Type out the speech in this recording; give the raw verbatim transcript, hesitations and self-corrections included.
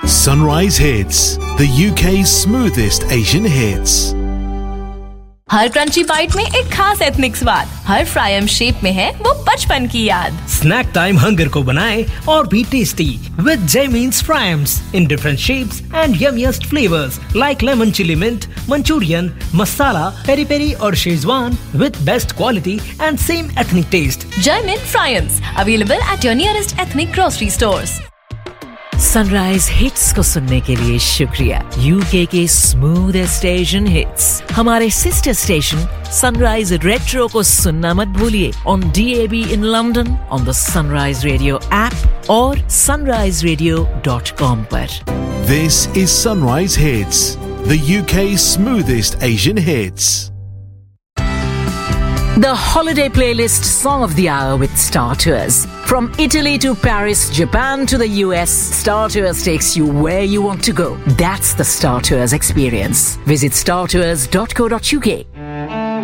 Sunrise Hits, the U K's smoothest Asian hits. Her crunchy bite में एक खास ethnic स्वाद, हर फ्रायम शेप में है वो बचपन की याद। स्नैक टाइम हंगर को बनाए और भी tasty with Jaimin's Fryams in different shapes and yummiest flavors like lemon chili mint, Manchurian, masala, peri peri और Schezwan with best quality and same ethnic taste. Jaimin Fryams available at your nearest ethnic grocery stores. Sunrise hits को सुनने के लिए शुक्रिया। UK के smoothest Asian hits हमारे sister station sunrise retro को सुनना मत भूलिए on D A be in London, on the sunrise radio app और सनराइज रेडियो डॉट कॉम पर। This is Sunrise Hits, the U K's smoothest Asian hits. The holiday playlist song of the hour with Star Tours. From Italy to Paris, Japan to the U S, Star Tours takes you where you want to go. That's the Star Tours experience. Visit star tours dot co dot u k.